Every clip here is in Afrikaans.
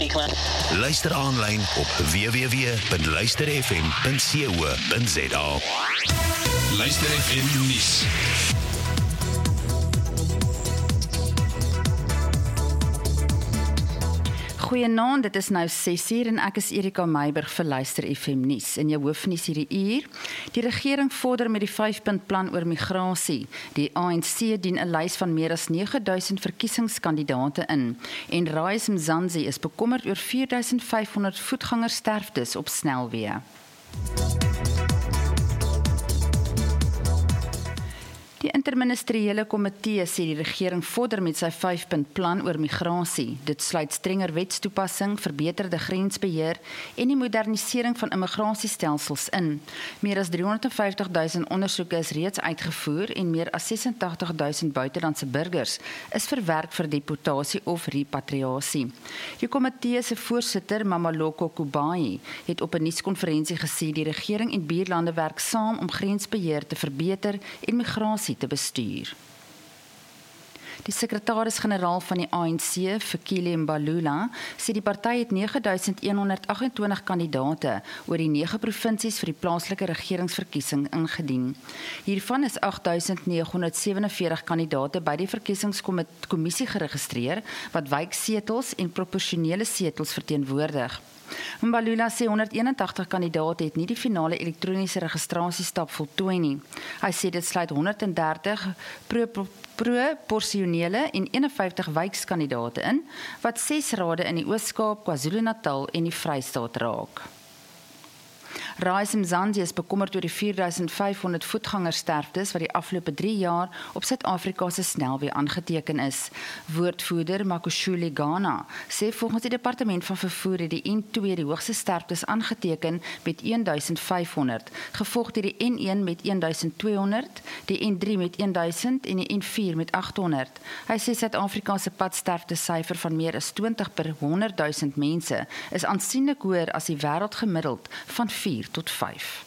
Danny Clan. Luister aanlyn op www.luisterfm.co.za. Luister FM nuus. Goeienaand, dit is nou 6uur en ek is Erika Meiburg vir Luister FM nuus. In jou hoofnuus hierdie uur: die regering vorder met die 5-punt plan oor migrasie. Die ANC dien 'n lys van meer as 9000 verkiesingskandidaate in. En Rais Mzansi is bekommerd oor 4500 voetgangersterftes op snelweë. Die interministeriële komitee sê die regering vorder met sy 5-punt plan oor migrasie. Dit sluit strenger wetstoepassing, verbeterde grensbeheer en die modernisering van immigrasiestelsels in. Meer as 350 000 ondersoeke is reeds uitgevoer en meer as 86 000 buitelandse burgers is verwerk vir deportasie of repatriasie. Die komitee se voorsitter, Mamaloko Kubayi, het op 'n nuuskonferensie gesê die regering en buurlande werk saam om grensbeheer te verbeter en migrasie te bestuur. Die sekretaris-generaal van die ANC, Fikile Mbalula, sê die party het 9128 kandidaate oor die 9 provinsies vir die plaaslike regeringsverkiesing ingedien. Hiervan is 8947 kandidaate by die verkiesingskommissie geregistreer wat wijksetels en proporsionele setels verteenwoordig. Mbalula sê 181 kandidaate het nie die finale elektroniese registrasiestap voltooi nie. Hy sê dit sluit 130 proporsionele en 51 wijkskandidaate in, wat 6 rade in die Oos-Kaap, KwaZulu-Natal en die Vrystaat raak. Rais Mzansi is bekommerd oor die 4500 voetgangersterftes wat die afgelope 3 jaar op Suid-Afrika se snelweë aangeteken is. Woordvoerder Makushule Ghana sê volgens die departement van vervoer het die N2 die hoogste sterftes aangeteken met 1500, gevolg deur die N1 met 1200, die N3 met 1000 en die N4 met 800. Hy sê Suid-Afrika se padsterftesyfer van meer as 20 per 100 000 mense is aansienlik hoër as die wêreldgemiddeld van 4 tot 5.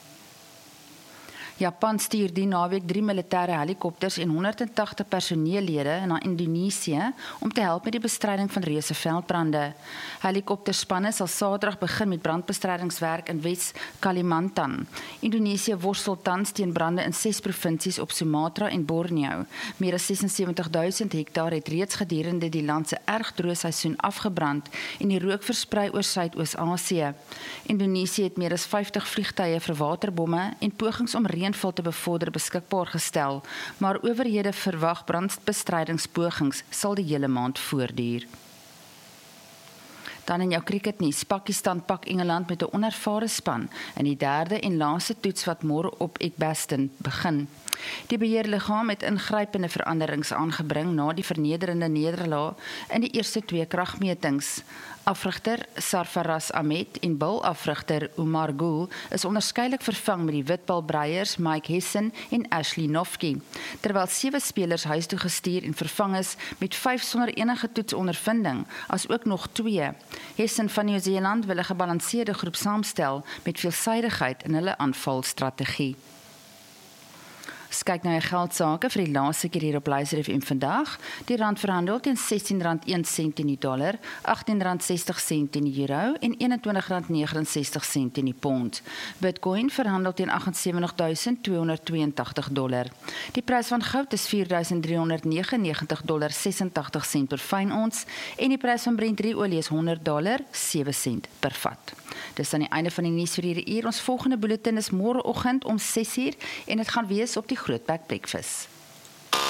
Japan stuur die naweek 3 militêre helikopters en 180 personeellede na Indonesië om te help met die bestryding van reuse veldbrande. Helikopterspanne sal Saterdag begin met brandbestrydingswerk in Wes-Kalimantan. Indonesië worstel tans teen brande in 6 provinsies op Sumatra en Borneo. Meer as 76.000 hektaar het reeds gedurende die land se erg droë seisoen afgebrand en die rook versprei oor Suidoos-Asië. Indonesië het meer as 50 vliegtuie vir waterbomme en pogings om reënval te bevorder beskikbaar gestel, maar owerhede verwag brandbestrydingspogings sal die hele maand voortduur. Dan in jou cricketnuus, Pakistan pak Engeland met 'n onervare span in die 3de en laaste toets wat môre op Edgbaston begin. Die beheerliggaam het ingrypende veranderings aangebring na die vernederende nederlaag in die eerste 2 kragmetings. Afrigter Sarfaraz Ahmed en bulafrigter Umar Gul is onderskeidelik vervang met die witbalbreiers Mike Hessen en Ashley Nofke, terwyl 7 spelers huis toe gestuur en vervang is met 5 sonder enige toetsondervinding, as ook nog 2. Hessen van Nieu-Seeland wil 'n gebalanseerde groep saamstel met veelsidigheid in hulle aanvalstrategie. Kyk na jou geldsaake vir die laaste keer hier op Luister FM vandag. Die rand verhandel teen R16.01 in die dollar, R18.60 in die euro en R21.69 in die pond. Bitcoin verhandel teen $78.282. Die prys van goud is $4.399.86 per fyn ons en die prys van Brent olie is $100.07 per vat. Dis aan die einde van die nuus vir hierdie uur. Ons volgende bulletin is môreoggend om 6uur en dit gaan wees op die Grootbek Breakfast.